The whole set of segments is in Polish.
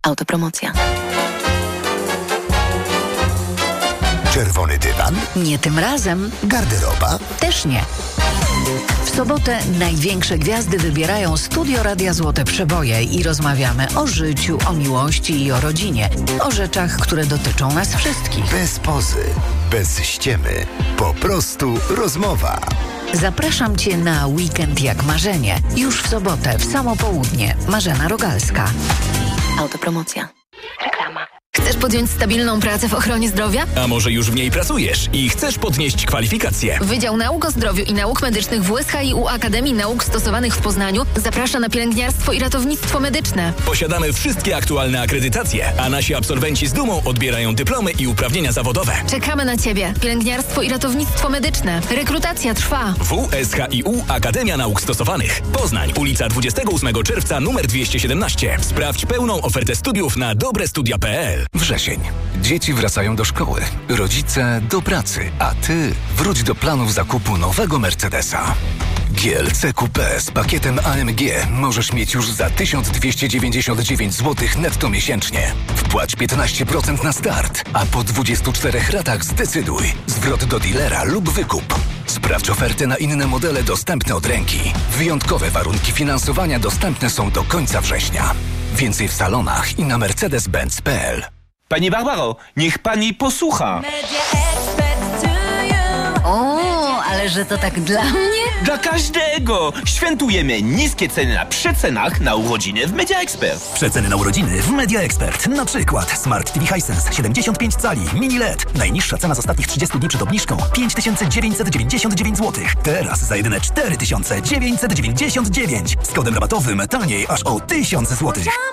Autopromocja. Czerwony dywan? Nie tym razem. Garderoba? Też nie. W sobotę największe gwiazdy wybierają Studio Radia Złote Przeboje i rozmawiamy o życiu, o miłości i o rodzinie. O rzeczach, które dotyczą nas wszystkich. Bez pozy, bez ściemy. Po prostu rozmowa. Zapraszam Cię na Weekend jak marzenie. Już w sobotę, w samo południe. Marzena Rogalska. Autopromocja. Reklama. Chcesz podjąć stabilną pracę w ochronie zdrowia? A może już w niej pracujesz i chcesz podnieść kwalifikacje? Wydział Nauk o Zdrowiu i Nauk Medycznych WSHiU Akademii Nauk Stosowanych w Poznaniu zaprasza na pielęgniarstwo i ratownictwo medyczne. Posiadamy wszystkie aktualne akredytacje, a nasi absolwenci z dumą odbierają dyplomy i uprawnienia zawodowe. Czekamy na Ciebie. Pielęgniarstwo i ratownictwo medyczne. Rekrutacja trwa. WSHiU Akademia Nauk Stosowanych. Poznań, ulica 28 czerwca numer 217. Sprawdź pełną ofertę studiów na dobrestudia.pl. Wrzesień. Dzieci wracają do szkoły, rodzice do pracy, a ty wróć do planów zakupu nowego Mercedesa. GLC Coupé z pakietem AMG możesz mieć już za 1299 zł netto miesięcznie. Wpłać 15% na start, a po 24 ratach zdecyduj. Zwrot do dealera lub wykup. Sprawdź oferty na inne modele dostępne od ręki. Wyjątkowe warunki finansowania dostępne są do końca września. Więcej w salonach i na mercedes-benz.pl. Pani Barbaro, niech pani posłucha. O, ale że to tak dla mnie? Dla każdego! Świętujemy niskie ceny na przecenach na urodziny w Media Expert. Przeceny na urodziny w Media Expert. Na przykład Smart TV Hisense 75 cali, mini LED. Najniższa cena z ostatnich 30 dni przed obniżką 5999 zł. Teraz za jedyne 4999. Z kodem rabatowym taniej aż o 1000 zł.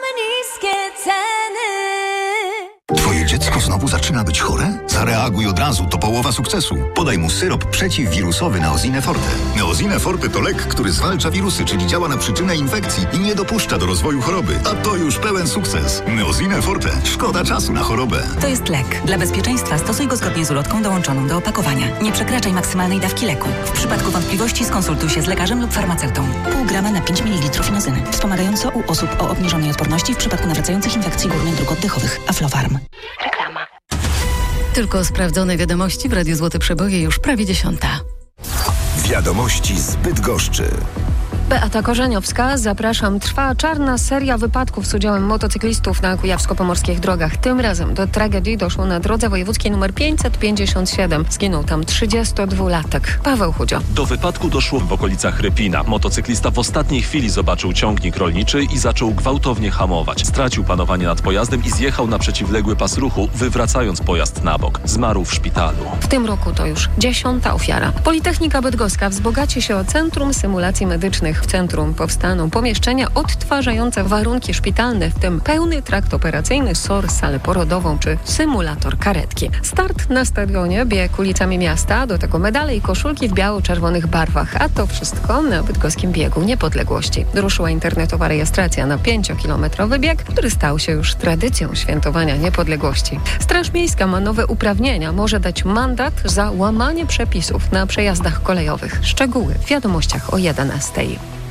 Twoje dziecko znowu zaczyna być chore? Zareaguj od razu, to połowa sukcesu. Podaj mu syrop przeciwwirusowy Neosine Forte. Neosine Forte to lek, który zwalcza wirusy, czyli działa na przyczynę infekcji i nie dopuszcza do rozwoju choroby. A to już pełen sukces. Neosine Forte. Szkoda czasu na chorobę. To jest lek. Dla bezpieczeństwa stosuj go zgodnie z ulotką dołączoną do opakowania. Nie przekraczaj maksymalnej dawki leku. W przypadku wątpliwości skonsultuj się z lekarzem lub farmaceutą. Pół grama na 5 ml inozyny. Wspomagająco u osób o obniżonej odporności w przypadku nawracających infekcji górnych dróg oddechowych. Aflofarm. Reklama. Tylko sprawdzone wiadomości w Radiu Złote Przeboje już prawie 10:00. Wiadomości z Bydgoszczy. Beata Korzeniowska, zapraszam. Trwa czarna seria wypadków z udziałem motocyklistów na kujawsko-pomorskich drogach. Tym razem do tragedii doszło na drodze wojewódzkiej nr 557. Zginął tam 32-latek. Paweł Chudzio. Do wypadku doszło w okolicach Rypina. Motocyklista w ostatniej chwili zobaczył ciągnik rolniczy i zaczął gwałtownie hamować. Stracił panowanie nad pojazdem i zjechał na przeciwległy pas ruchu, wywracając pojazd na bok. Zmarł w szpitalu. W tym roku to już 10. ofiara. Politechnika Bydgoska wzbogaci się o Centrum Symulacji Medycznych. W centrum powstaną pomieszczenia odtwarzające warunki szpitalne, w tym pełny trakt operacyjny, SOR, salę porodową czy symulator karetki. Start na stadionie, bieg ulicami miasta, do tego medale i koszulki w biało-czerwonych barwach. A to wszystko na bydgoskim biegu niepodległości. Ruszyła internetowa rejestracja na 5-kilometrowy bieg, który stał się już tradycją świętowania niepodległości. Straż Miejska ma nowe uprawnienia. Może dać mandat za łamanie przepisów na przejazdach kolejowych. Szczegóły w wiadomościach o 11:00.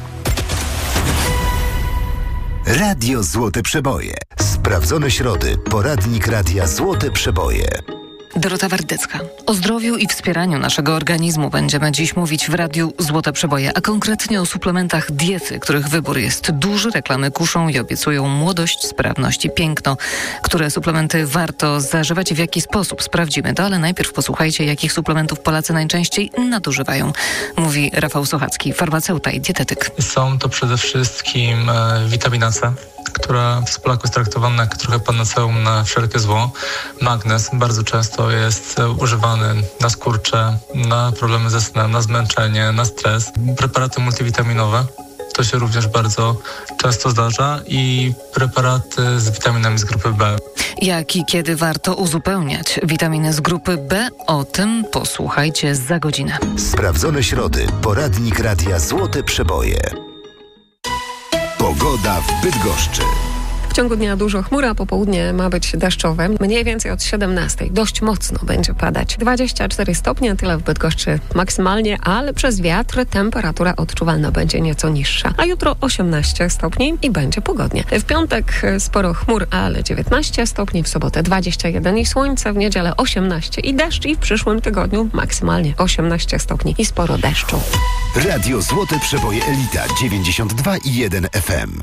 Radio Złote Przeboje. Sprawdzone środy. Poradnik Radia Złote Przeboje. Dorota Wardecka. O zdrowiu i wspieraniu naszego organizmu będziemy dziś mówić w Radiu Złote Przeboje, a konkretnie o suplementach diety, których wybór jest duży. Reklamy kuszą i obiecują młodość, sprawność i piękno. Które suplementy warto zażywać i w jaki sposób? Sprawdzimy to, ale najpierw posłuchajcie, jakich suplementów Polacy najczęściej nadużywają. Mówi Rafał Sochacki, farmaceuta i dietetyk. Są to przede wszystkim witamina C, która w Polaku jest traktowana jak trochę panaceum na wszelkie zło. Magnez bardzo często jest używany na skurcze, na problemy ze snem, na zmęczenie, na stres. Preparaty multivitaminowe, to się również bardzo często zdarza, i preparaty z witaminami z grupy B. Jak i kiedy warto uzupełniać witaminy z grupy B? O tym posłuchajcie za godzinę. Sprawdzone środy. Poradnik Radia Złote Przeboje. Pogoda w Bydgoszczy. W ciągu dnia dużo chmur, a popołudnie ma być deszczowe. Mniej więcej od 17. Dość mocno będzie padać. 24 stopnie, tyle w Bydgoszczy maksymalnie, ale przez wiatr temperatura odczuwalna będzie nieco niższa. A jutro 18 stopni i będzie pogodnie. W piątek sporo chmur, ale 19 stopni, w sobotę 21 i słońce, w niedzielę 18 i deszcz i w przyszłym tygodniu maksymalnie 18 stopni i sporo deszczu. Radio Złote Przeboje Elita 92,1 FM.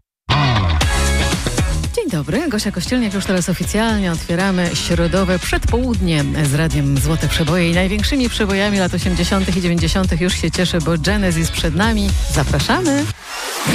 Dzień dobry, Gosia Kościelniak. Już teraz oficjalnie otwieramy środowe przedpołudnie z Radiem Złote Przeboje i największymi przebojami lat 80. i 90. już się cieszę, bo Genesis przed nami. Zapraszamy.